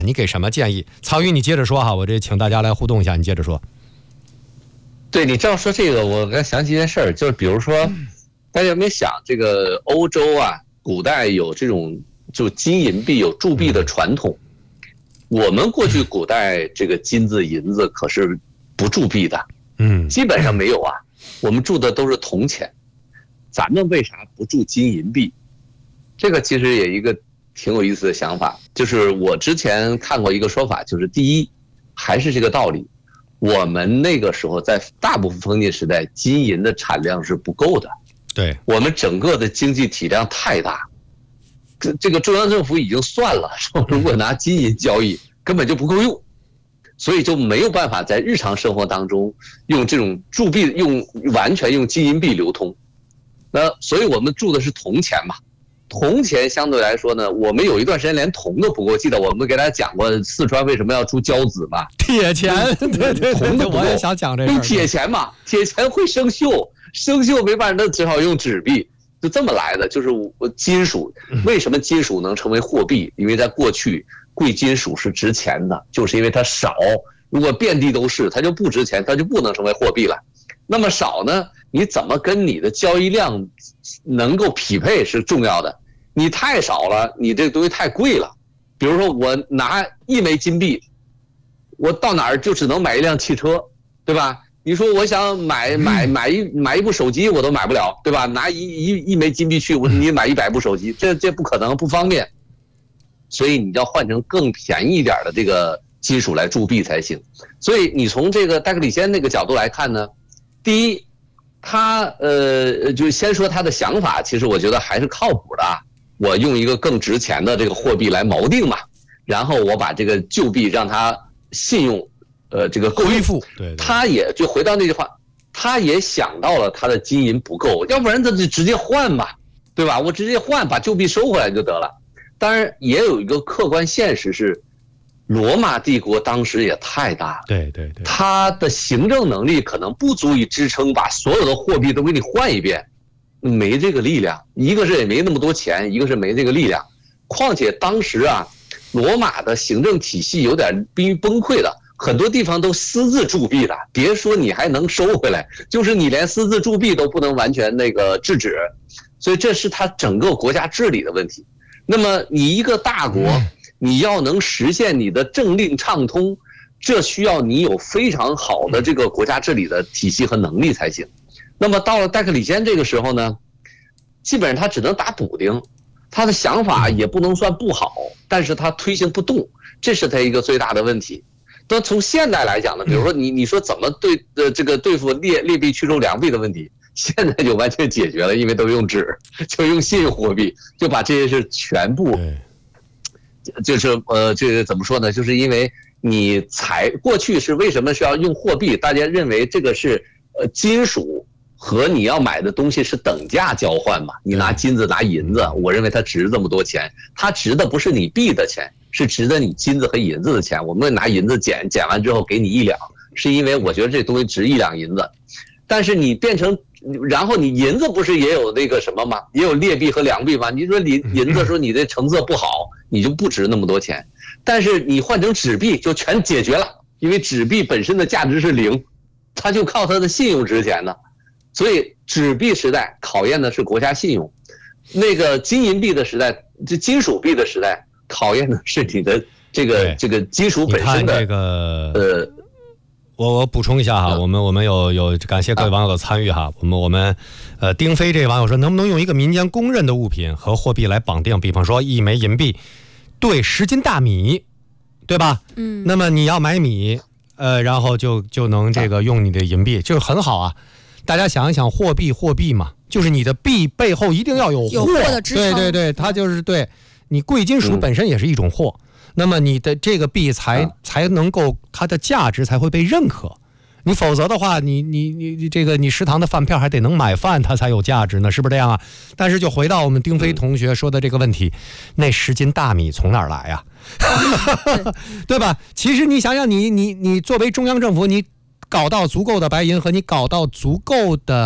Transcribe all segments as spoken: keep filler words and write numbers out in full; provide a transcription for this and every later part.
你给什么建议？曹宇，你接着说哈，我这请大家来互动一下，你接着说。 对，你这样说这个，我刚想起一件事儿，就是比如说，大家有没有想，这个欧洲啊，古代有这种就金银币有铸币的传统。我们过去古代这个金子银子可是不铸币的，嗯，基本上没有啊，我们铸的都是铜钱。咱们为啥不铸金银币？这个其实也一个挺有意思的想法，就是我之前看过一个说法，就是第一，还是这个道理，我们那个时候在大部分封建时代，金银的产量是不够的， 对， 我们整个的经济体量太大，这这个中央政府已经算了，说如果拿金银交易根本就不够用，所以就没有办法在日常生活当中用这种铸币，用完全用金银币流通。那所以我们铸的是铜钱嘛，铜钱相对来说呢，我们有一段时间连铜都不够。记得我们给大家讲过四川为什么要出交子嘛？ 铁钱，对对铜的我也想讲这个。 用铁钱嘛，铁钱会生锈，生锈没办法，那只好用纸币，就这么来的。就是金属，为什么金属能成为货币？因为在过去贵金属是值钱的，就是因为它少。如果遍地都是，它就不值钱，它就不能成为货币了。那么少呢？你怎么跟你的交易量能够匹配是重要的。你太少了，你这东西太贵了。比如说我拿一枚金币，我到哪儿就只能买一辆汽车，对吧？你说我想买买买一买一部手机，我都买不了，对吧？拿一一一枚金币去，我你买一百部手机，这这不可能，不方便。所以你要换成更便宜一点的这个金属来铸币才行。所以你从这个戴克里先那个角度来看呢，第一，他呃就先说他的想法，其实我觉得还是靠谱的。我用一个更值钱的这个货币来锚定嘛，然后我把这个旧币让它信用，呃，这个够恢复。对， 他也就回到那句话，他也想到了他的金银不够，要不然他就直接换嘛，对吧？我直接换，把旧币收回来就得了。当然，也有一个客观现实是，罗马帝国当时也太大了， 对对对， 他的行政能力可能不足以支撑把所有的货币都给你换一遍。没这个力量，一个是也没那么多钱，一个是没这个力量。况且当时啊，罗马的行政体系有点濒于崩溃了，很多地方都私自铸币了，别说你还能收回来，就是你连私自铸币都不能完全那个制止，所以这是他整个国家治理的问题。那么你一个大国，你要能实现你的政令畅通，这需要你有非常好的这个国家治理的体系和能力才行。那么到了戴克里先这个时候呢，基本上他只能打补丁，他的想法也不能算不好，但是他推行不动，这是他一个最大的问题。那从现代来讲呢，比如说你你说怎么对呃这个对付劣劣币驱逐良币的问题，现在就完全解决了，因为都用纸，就用信用货币，就把这些事全部，就是呃这个怎么说呢？就是因为你财过去是为什么是要用货币？大家认为这个是呃金属和你要买的东西是等价交换嘛？你拿金子拿银子，我认为它值这么多钱，它值的不是你币的钱，是值的你金子和银子的钱。我们拿银子减减完之后给你一两，是因为我觉得这东西值一两银子。但是你变成，然后你银子不是也有那个什么吗？也有劣币和良币吗？你说你银子说你的成色不好，你就不值那么多钱。但是你换成纸币就全解决了，因为纸币本身的价值是零，它就靠它的信用值钱的。所以纸币时代考验的是国家信用，那个金银币的时代，这金属币的时代考验的是你的这个这个金属本身的这个呃。 我我补充一下哈，我们我们有有感谢各位网友的参与哈，我们我们呃丁飞这位网友说，能不能用一个民间公认的物品和货币来绑定？比方说一枚银币对十斤大米，对吧？嗯，那么你要买米，呃，然后就就能这个用你的银币，就是很好啊。大家想一想，货币货币嘛，就是你的币背后一定要有货， 有货的支撑。 对对对，它就是对你贵金属本身也是一种货。嗯，那么你的这个币才才能够它的价值才会被认可，你否则的话，你你你这个你食堂的饭票还得能买饭，它才有价值呢，是不是这样啊？但是就回到我们丁飞同学说的这个问题，那十斤大米从哪儿来呀？对吧？其实你想想，你你你作为中央政府，你搞到足够的白银和你搞到足够的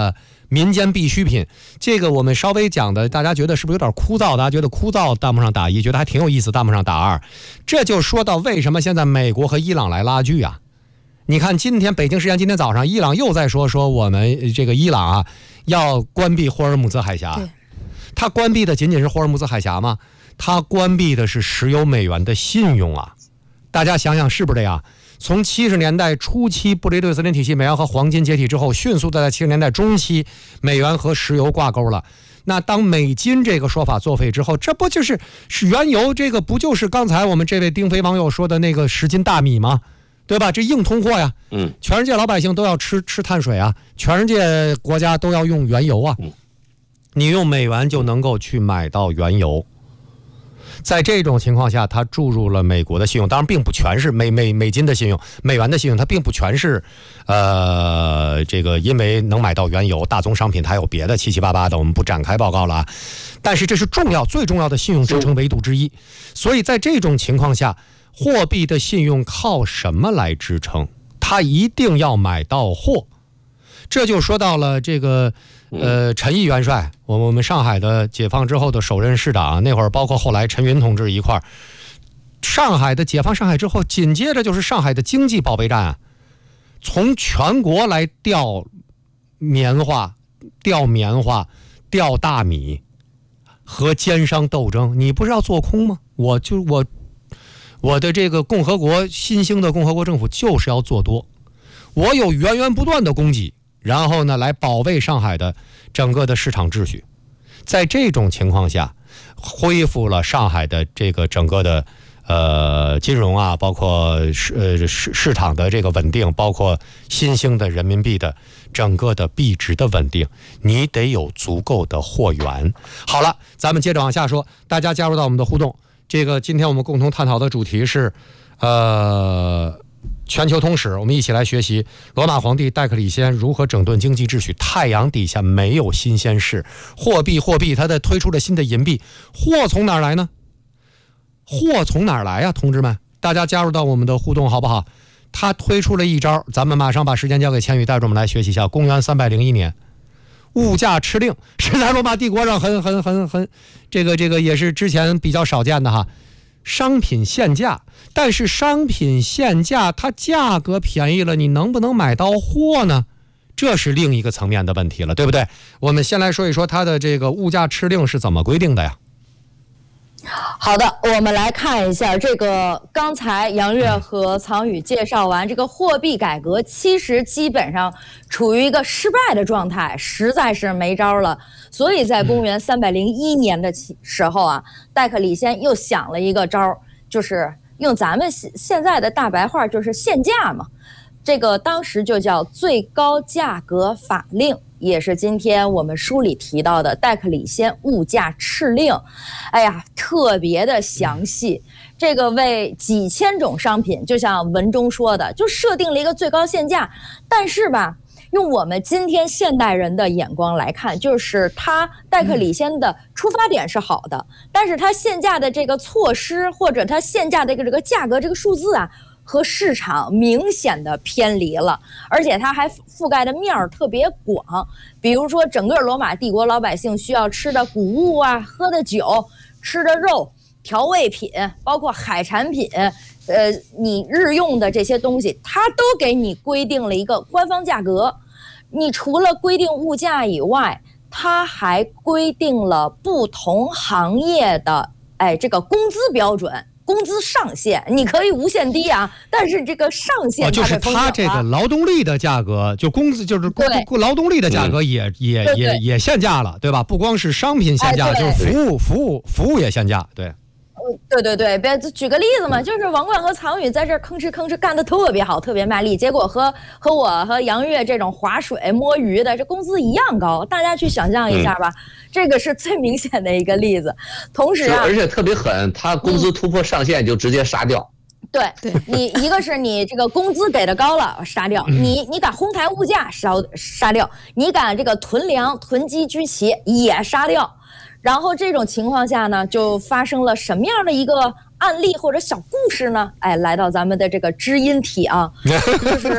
民间必需品，这个我们稍微讲的，大家觉得是不是有点枯燥？大家觉得枯燥，弹幕上打一；觉得还挺有意思，弹幕上打二。这就说到为什么现在美国和伊朗来拉锯啊？你看，今天北京时间今天早上，伊朗又在说说我们这个伊朗啊要关闭霍尔木兹海峡。它关闭的仅仅是霍尔木兹海峡吗？它关闭的是石油美元的信用啊！大家想想是不是这样？从七十年代初期布雷顿森林体系美元和黄金解体之后，迅速的在七十年代中期美元和石油挂钩了。那当美金这个说法作废之后，这不就是是原油？这个不就是刚才我们这位丁飞网友说的那个十斤大米吗？对吧？这硬通货呀， 嗯， 全世界老百姓都要吃吃碳水啊，全世界国家都要用原油啊，你用美元就能够去买到原油。在这种情况下，它注入了美国的信用，当然并不全是美美美金的信用，美元的信用，它并不全是，呃，这个因为能买到原油，大宗商品它还有别的七七八八的，我们不展开报告了啊。但是这是重要最重要的信用支撑维度之一，所以在这种情况下，货币的信用靠什么来支撑？它一定要买到货。这就说到了这个。呃，陈毅元帅，我我们上海的解放之后的首任市长，那会儿包括后来陈云同志一块儿，上海的解放上海之后，紧接着就是上海的经济保卫战啊，从全国来调棉花、调棉花、调大米，和奸商斗争。你不是要做空吗？我就我我的这个共和国新兴的共和国政府就是要做多，我有源源不断的供给。然后呢，来保卫上海的整个的市场秩序。在这种情况下，恢复了上海的这个整个的呃金融啊，包括市呃市市场的这个稳定，包括新兴的人民币的整个的币值的稳定，你得有足够的货源。好了，咱们接着往下说，大家加入到我们的互动。这个今天我们共同探讨的主题是，呃。全球通史，我们一起来学习罗马皇帝戴克里先如何整顿经济秩序。太阳底下没有新鲜事，货币货币，它的推出了新的银币，货从哪儿来呢？货从哪儿来呀、啊，同志们，大家加入到我们的互动好不好？他推出了一招，咱们马上把时间交给千羽，带着我们来学习一下。公元三百零一年，物价敕令是在罗马帝国上很很很很这个这个也是之前比较少见的哈。商品限价，但是商品限价它价格便宜了，你能不能买到货呢？这是另一个层面的问题了，对不对？我们先来说一说它的这个物价敕令是怎么规定的呀？ 好的，我们来看一下这个。刚才杨越和曹宇介绍完这个货币改革，其实基本上处于一个失败的状态，实在是没招了。所以在公元三百零一年的时候啊，戴克里先又想了一个招，就是用咱们现在的大白话就是限价嘛。这个当时就叫最高价格法令，也是今天我们书里提到的戴克里先物价敕令。哎呀，特别的详细，这个为几千种商品，就像文中说的，就设定了一个最高限价。但是吧，用我们今天现代人的眼光来看，就是他戴克里先的出发点是好的，但是他限价的这个措施，或者他限价的这个这个价格这个数字啊，和市场明显的偏离了，而且它还覆盖的面儿特别广。比如说，整个罗马帝国老百姓需要吃的谷物啊、喝的酒、吃的肉、调味品，包括海产品，呃，你日用的这些东西，它都给你规定了一个官方价格。你除了规定物价以外，它还规定了不同行业的哎这个工资标准。工资上限你可以无限低啊，但是这个上限、 哦、就是它这个劳动力的价格，就工资就是劳动力的价格也也对对也也限价了，对吧？不光是商品限价， 哎、 就是服务服务服务也限价，对。 对对对，别举个例子嘛，就是王冠和曹宇在这儿吭哧吭哧干得特别好，特别卖力，结果和和我和杨越这种划水摸鱼的，这工资一样高，大家去想象一下吧，嗯、这个是最明显的一个例子。同时啊， 而且特别狠，他工资突破上限就直接杀掉。 嗯、对，对你一个是你这个工资给的高了杀掉，你你敢哄抬物价杀杀掉，你敢这个囤粮囤积居奇也杀掉。然后这种情况下呢，就发生了什么样的一个案例或者小故事呢？哎，来到咱们的这个知音体啊，就是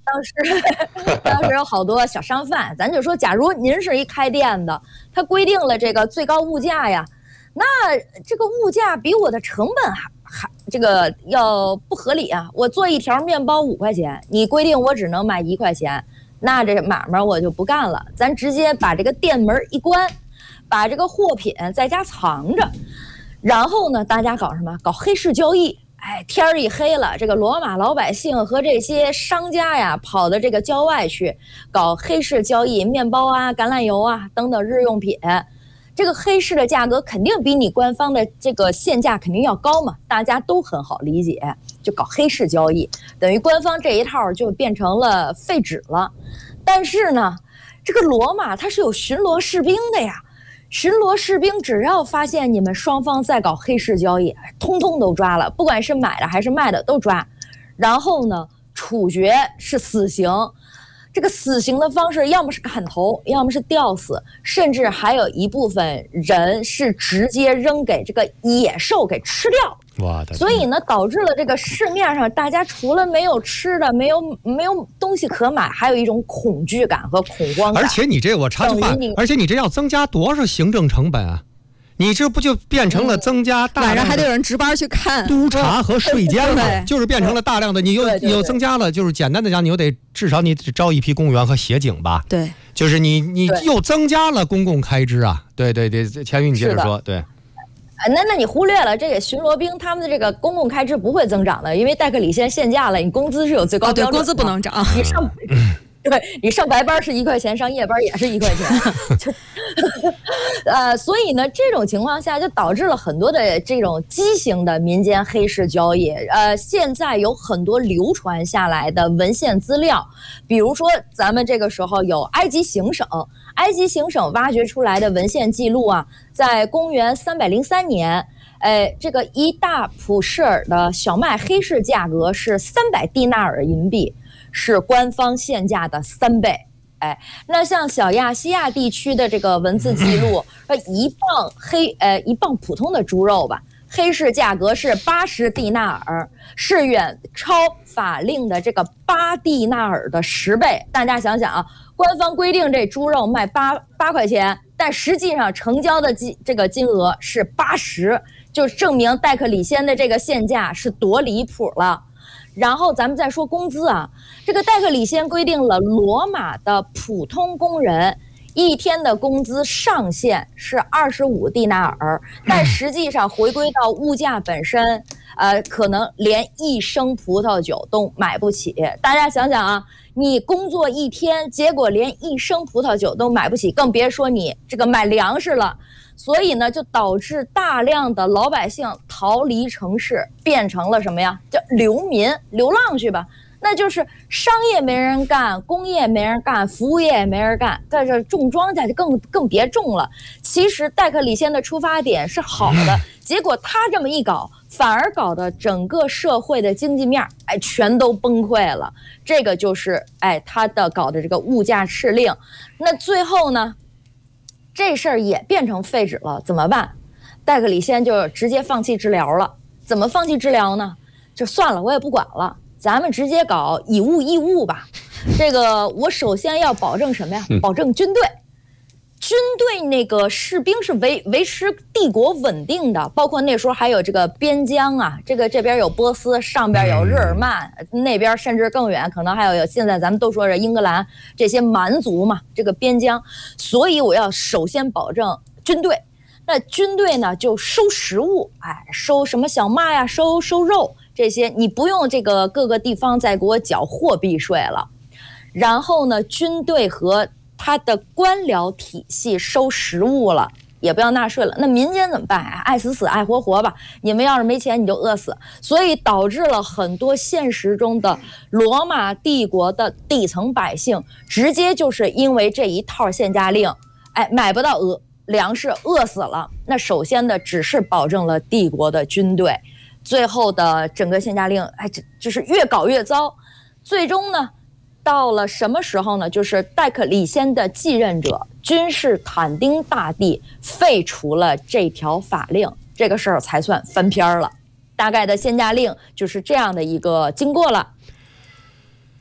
当时当时有好多小商贩，咱就说，假如您是一开店的，他规定了这个最高物价呀，那这个物价比我的成本还还这个要不合理啊！我做一条面包五块钱，你规定我只能卖一块钱，那这买卖我就不干了，咱直接把这个店门一关，把这个货品在家藏着，然后呢，大家搞什么？搞黑市交易。哎，天儿一黑了，这个罗马老百姓和这些商家呀，跑到这个郊外去搞黑市交易，面包啊、橄榄油啊等等日用品。这个黑市的价格肯定比你官方的这个现价肯定要高嘛，大家都很好理解，就搞黑市交易，等于官方这一套就变成了废纸了。但是呢，这个罗马它是有巡逻士兵的呀。巡逻士兵只要发现你们双方在搞黑市交易，通通都抓了，不管是买的还是卖的都抓。然后呢，处决是死刑，这个死刑的方式要么是砍头，要么是吊死，甚至还有一部分人是直接扔给这个野兽给吃掉。 哇的！ 所以呢，导致了这个市面上大家除了没有吃的，没有没有东西可买，还有一种恐惧感和恐慌感。 而且你这我插句话，而且你这要增加多少行政成本啊？你这不就变成了增加大量的、 晚上还得有人值班去看督查和税监吗？就是变成了大量的，你又你又增加了，就是简单的讲，你又得至少你得招一批公务员和协警吧？ 对， 就是你你又增加了公共开支啊！对对对，千羽你接着说，对。 那那你忽略了这个巡逻兵他们的这个公共开支不会增长的，因为戴克里先限价了，你工资是有最高标准的、 哦、对，工资不能涨。 你上，对你上白班是一块钱，上夜班也是一块钱。呃，所以呢，这种情况下就导致了很多的这种畸形的民间黑市交易。呃，现在有很多流传下来的文献资料，比如说咱们这个时候有埃及行省，埃及行省挖掘出来的文献记录啊，在公元三百零三年，呃，这个一大普什尔的小麦黑市价格是三百蒂纳尔银币，是官方现价的三倍。哎，那像小亚细亚地区的这个文字记录，说一磅黑呃一磅普通的猪肉吧，黑市价格是八十蒂纳尔，是远超法令的这个八蒂纳尔的十倍。大家想想啊，官方规定这猪肉卖八八块钱，但实际上成交的金这个金额是八十，就证明戴克里先的这个现价是多离谱了。然后咱们再说工资啊，这个戴克里先规定了罗马的普通工人一天的工资上限是二十五蒂纳尔，但实际上回归到物价本身，呃，可能连一升葡萄酒都买不起。大家想想啊，你工作一天，结果连一升葡萄酒都买不起，更别说你这个买粮食了。所以呢，就导致大量的老百姓逃离城市，变成了什么呀？叫流民，流浪去吧。那就是商业没人干，工业没人干，服务业也没人干，在这种庄稼就更更别种了。其实戴克里先的出发点是好的，结果他这么一搞，反而搞得整个社会的经济面哎全都崩溃了。这个就是哎他的搞的这个物价敕令。那最后呢？这事儿也变成废纸了，怎么办？戴克里先就直接放弃治疗了。怎么放弃治疗呢？就算了，我也不管了，咱们直接搞以物易物吧。这个我首先要保证什么呀？保证军队。军队那个士兵是维维持帝国稳定的，包括那时候还有这个边疆啊，这个这边有波斯，上边有日耳曼，那边甚至更远，可能还有有现在咱们都说是英格兰这些蛮族嘛，这个边疆，所以我要首先保证军队。那军队呢就收食物，哎，收什么小麦呀、啊，收收肉这些，你不用这个各个地方再给我缴货币税了。然后呢，军队和他的官僚体系收食物了，也不要纳税了。那民间怎么办啊？爱死死爱活活吧，你们要是没钱你就饿死。所以导致了很多现实中的罗马帝国的底层百姓直接就是因为这一套限价令，哎，买不到饿粮食，饿死了。那首先的只是保证了帝国的军队，最后的整个限价令哎，就是越搞越糟。最终呢到了什么时候呢？就是戴克里先的继任者君士坦丁大帝废除了这条法令，这个事儿才算翻篇了。大概的限价令就是这样的一个经过了。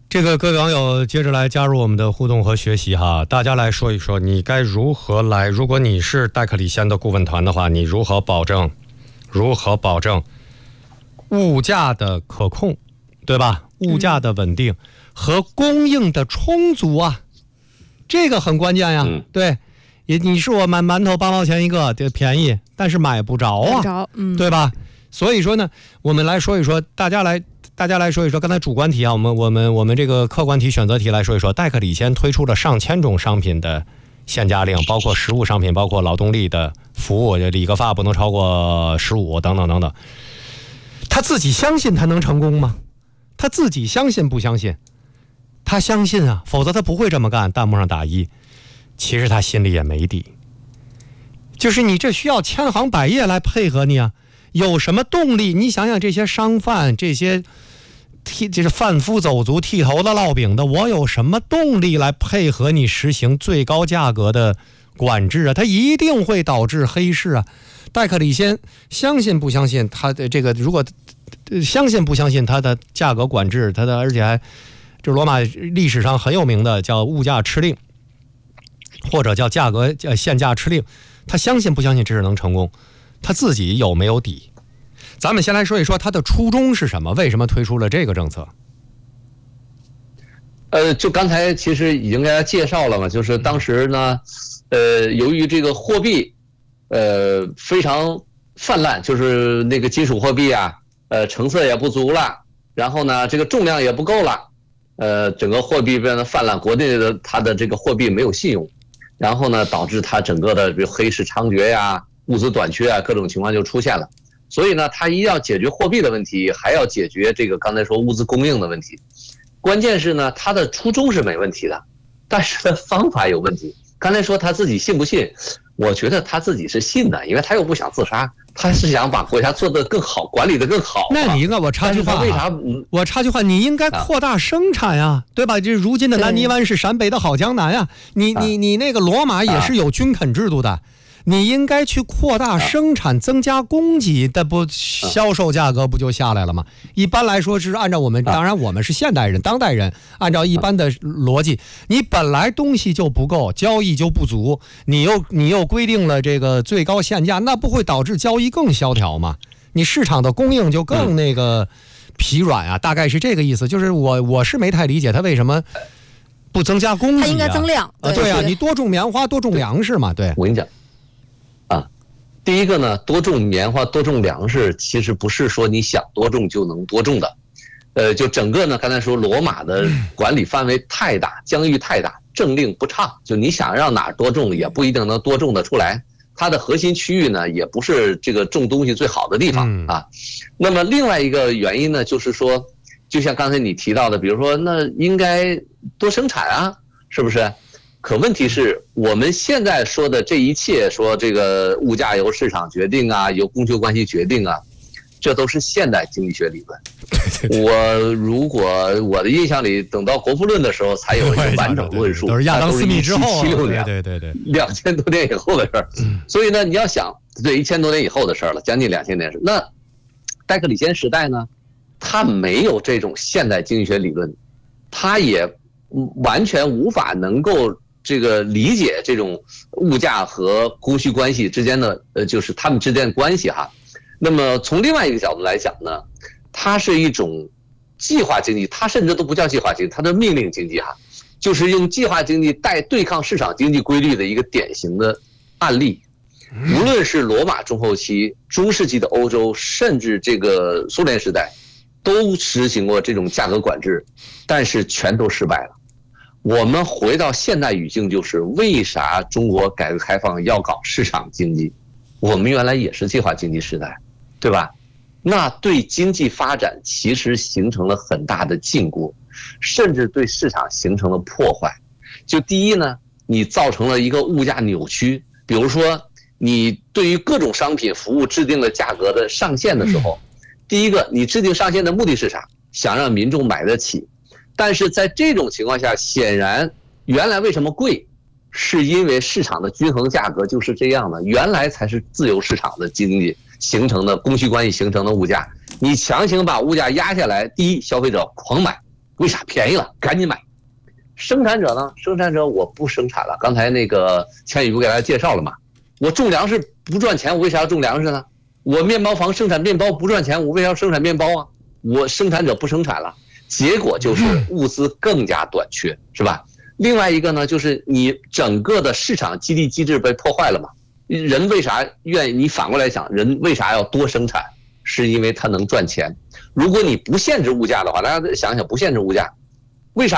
这个各位网友接着来加入我们的互动和学习哈，大家来说一说你该如何来，如果你是戴克里先的顾问团的话，你如何保证如何保证物价的可控，对吧？物价的稳定和供应的充足啊，这个很关键呀。 嗯、 对，也你是我买馒头八毛钱一个，这便宜，但是买不着啊， 买不着，嗯， 对吧？所以说呢，我们来说一说，大家来。大家来说一说，刚才主观题啊，我们我们我们这个客观题选择题来说一说，戴克里先推出了上千种商品的限价令，包括实物商品，包括劳动力的服务，理个发不能超过十五等等等等。他自己相信他能成功吗？他自己相信不相信？他相信啊，否则他不会这么干。弹幕上打一，其实他心里也没底。就是你这需要千行百业来配合你啊，有什么动力？你想想这些商贩，这些。剃这是贩夫走卒剃头的烙饼的，我有什么动力来配合你实行最高价格的管制啊？它一定会导致黑市啊！戴克里先相信不相信他的这个？如果相信不相信他的价格管制，他的而且还就罗马历史上很有名的叫物价敕令，或者叫价格限价敕令，他相信不相信这是能成功？他自己有没有底？咱们先来说一说他的初衷是什么，为什么推出了这个政策？ 呃，就刚才其实已经给大家介绍了嘛，就是当时呢，呃，由于这个货币，呃，非常泛滥，就是那个金属货币啊，呃，成色也不足了，然后呢，这个重量也不够了，呃，整个货币变得泛滥，国内的它的这个货币没有信用，然后呢，导致它整个的比如黑市猖獗呀、物资短缺啊，各种情况就出现了。所以呢，他一要解决货币的问题，还要解决这个刚才说物资供应的问题。关键是呢，他的初衷是没问题的，但是他方法有问题。刚才说他自己信不信？我觉得他自己是信的，因为他又不想自杀，他是想把国家做得更好，管理得更好。 那你应该我插句话、啊， 为啥？ 我插句话，你应该扩大生产呀、啊，对吧？这如今的南泥湾是陕北的好江南呀、啊，你你你那个罗马也是有均垦制度的。啊你应该去扩大生产，增加供给，但不销售价格不就下来了吗？一般来说是按照我们，当然我们是现代人、当代人，按照一般的逻辑，你本来东西就不够，交易就不足，你又你又规定了这个最高限价，那不会导致交易更萧条吗？你市场的供应就更那个疲软啊，大概是这个意思。就是我我是没太理解他为什么不增加供给、啊， 他应该增量啊，对啊，你多种棉花，多种粮食嘛，对。 我跟你讲。啊，第一个呢，多种棉花、多种粮食，其实不是说你想多种就能多种的。呃，就整个呢，刚才说罗马的管理范围太大，疆域太大，政令不畅，就你想让哪儿多种，也不一定能多种得出来。它的核心区域呢，也不是这个种东西最好的地方啊。那么另外一个原因呢，就是说，就像刚才你提到的，比如说，那应该多生产啊，是不是？可问题是我们现在说的这一切，说这个物价由市场决定啊，由供求关系决定啊，这都是现代经济学理论。我如果我的印象里，等到《国富论》的时候才有一个完整论述， 都是亚当·斯密之后， 七六年， 对对对， 两千多年以后的事儿。所以呢，你要想，对一千多年以后的事儿了，将近两千年是那戴克里先时代呢，他没有这种现代经济学理论，他也完全无法能够。这个理解这种物价和供需关系之间的呃，就是他们之间的关系哈。那么从另外一个角度来讲呢，它是一种计划经济，它甚至都不叫计划经济，它是命令经济哈，就是用计划经济带对抗市场经济规律的一个典型的案例。无论是罗马中后期、中世纪的欧洲，甚至这个苏联时代，都实行过这种价格管制，但是全都失败了。我们回到现代语境，就是为啥中国改革开放要搞市场经济？我们原来也是计划经济时代，对吧？那对经济发展其实形成了很大的禁锢，甚至对市场形成了破坏。就第一呢，你造成了一个物价扭曲，比如说你对于各种商品服务制定了价格的上限的时候，第一个你制定上限的目的是啥？想让民众买得起。但是在这种情况下，显然原来为什么贵，是因为市场的均衡价格就是这样的，原来才是自由市场的经济形成的供需关系形成的物价。你强行把物价压下来，第一，消费者狂买为啥？便宜了，赶紧买。生产者呢？生产者我不生产了。刚才那个千羽不给大家介绍了吗？我种粮食不赚钱，我为啥要种粮食呢？我面包房生产面包不赚钱，我为啥要生产面包啊？我生产者不生产了，结果就是物资更加短缺，是吧？另外一个呢，就是你整个的市场激励机制被破坏了嘛。人为啥愿意？你反过来想，人为啥要多生产？是因为它能赚钱。如果你不限制物价的话，大家想想，不限制物价，